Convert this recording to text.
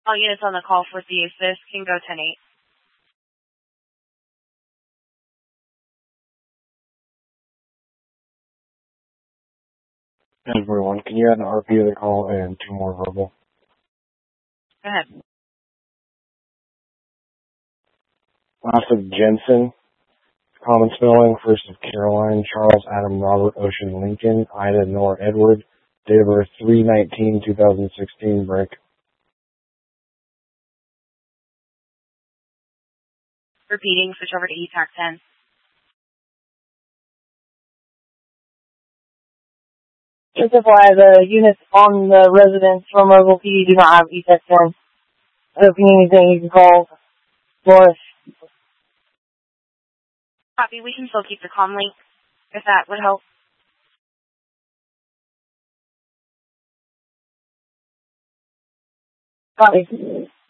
All units on the call for the assist can go 10-8. Everyone, can you add an RP to the call and 2 more verbal? Go ahead. Last of Jensen, common spelling, first of Caroline, Charles, Adam, Robert, Ocean, Lincoln, Ida, Nora, Edward, date of birth 3/19/2016, break. Repeating, switch over to ETAC 10. Just FYI, the units on the residence from Mobile PD do not have ETAC 10. So if you need anything, you can call Morris. Copy, we can still keep the comm link, if that would help. Copy.